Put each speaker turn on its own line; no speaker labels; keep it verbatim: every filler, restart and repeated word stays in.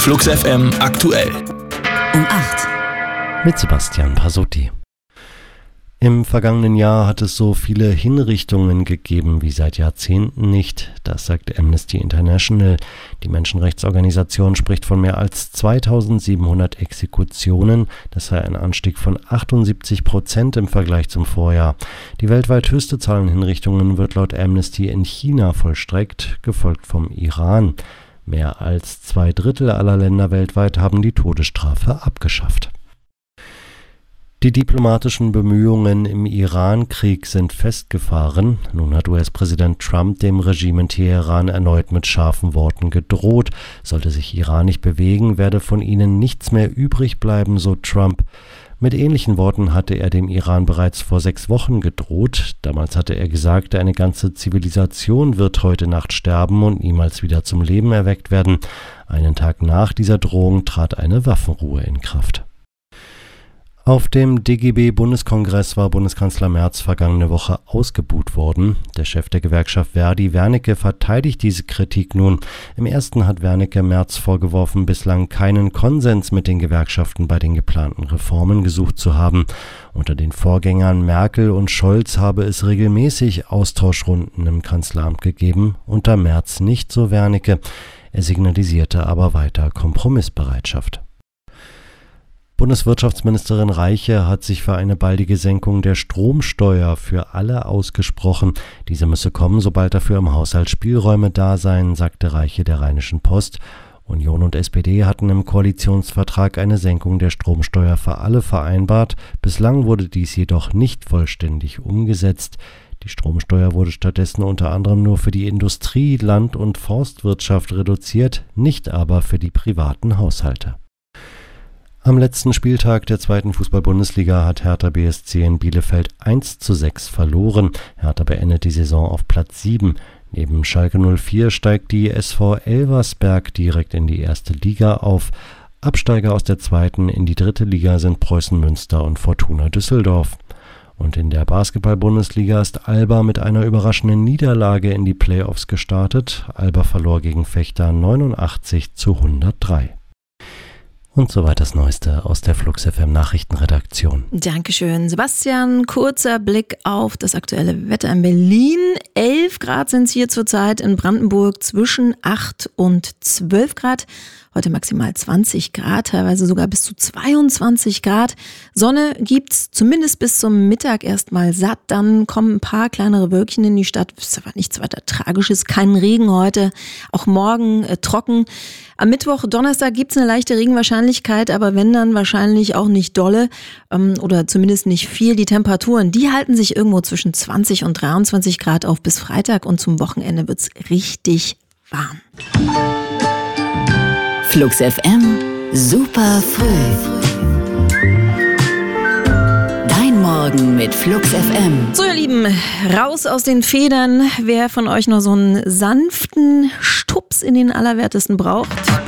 Flux F M aktuell.
Um acht.
Mit Sebastian Pasotti. Im vergangenen Jahr hat es so viele Hinrichtungen gegeben wie seit Jahrzehnten nicht. Das sagt Amnesty International. Die Menschenrechtsorganisation spricht von mehr als zweitausendsiebenhundert Exekutionen. Das sei ein Anstieg von achtundsiebzig Prozent im Vergleich zum Vorjahr. Die weltweit höchste Zahl an Hinrichtungen wird laut Amnesty in China vollstreckt, gefolgt vom Iran. Mehr als zwei Drittel aller Länder weltweit haben die Todesstrafe abgeschafft. Die diplomatischen Bemühungen im Iran-Krieg sind festgefahren. Nun hat U S-Präsident Trump dem Regime in Teheran erneut mit scharfen Worten gedroht. Sollte sich Iran nicht bewegen, werde von ihnen nichts mehr übrig bleiben, so Trump. Mit ähnlichen Worten hatte er dem Iran bereits vor sechs Wochen gedroht. Damals hatte er gesagt, eine ganze Zivilisation wird heute Nacht sterben und niemals wieder zum Leben erweckt werden. Einen Tag nach dieser Drohung trat eine Waffenruhe in Kraft. Auf dem D G B-Bundeskongress war Bundeskanzler Merz vergangene Woche ausgebuht worden. Der Chef der Gewerkschaft Verdi, Wernicke, verteidigt diese Kritik nun. Im ersten hat Wernicke Merz vorgeworfen, bislang keinen Konsens mit den Gewerkschaften bei den geplanten Reformen gesucht zu haben. Unter den Vorgängern Merkel und Scholz habe es regelmäßig Austauschrunden im Kanzleramt gegeben, unter Merz nicht, so Wernicke. Er signalisierte aber weiter Kompromissbereitschaft. Bundeswirtschaftsministerin Reiche hat sich für eine baldige Senkung der Stromsteuer für alle ausgesprochen. Diese müsse kommen, sobald dafür im Haushalt Spielräume da seien, sagte Reiche der Rheinischen Post. Union und S P D hatten im Koalitionsvertrag eine Senkung der Stromsteuer für alle vereinbart. Bislang wurde dies jedoch nicht vollständig umgesetzt. Die Stromsteuer wurde stattdessen unter anderem nur für die Industrie, Land- und Forstwirtschaft reduziert, nicht aber für die privaten Haushalte. Am letzten Spieltag der zweiten Fußball-Bundesliga hat Hertha B S C in Bielefeld eins zu sechs verloren. Hertha beendet die Saison auf Platz sieben. Neben Schalke null vier steigt die S V Elversberg direkt in die erste Liga auf. Absteiger aus der zweiten in die dritte Liga sind Preußen Münster und Fortuna Düsseldorf. Und in der Basketball-Bundesliga ist Alba mit einer überraschenden Niederlage in die Playoffs gestartet. Alba verlor gegen Vechta neunundachtzig zu hundertdrei. Und soweit das Neueste aus der Flux F M Nachrichtenredaktion.
Dankeschön, Sebastian. Kurzer Blick auf das aktuelle Wetter in Berlin. elf Grad sind es hier zurzeit, in Brandenburg zwischen acht und zwölf Grad. Heute maximal zwanzig Grad, teilweise sogar bis zu zweiundzwanzig Grad. Sonne gibt's zumindest bis zum Mittag erstmal satt. Dann kommen ein paar kleinere Wölkchen in die Stadt. Ist aber nichts weiter Tragisches. Kein Regen heute. Auch morgen äh, trocken. Am Mittwoch, Donnerstag gibt's eine leichte Regenwahrscheinlichkeit, aber wenn, dann wahrscheinlich auch nicht dolle ähm, oder zumindest nicht viel. Die Temperaturen, die halten sich irgendwo zwischen zwanzig und dreiundzwanzig Grad auf bis Freitag und zum Wochenende wird's richtig warm.
Flux F M, super früh. Dein Morgen mit Flux F M.
So, ihr Lieben, raus aus den Federn. Wer von euch noch so einen sanften Stups in den Allerwertesten braucht,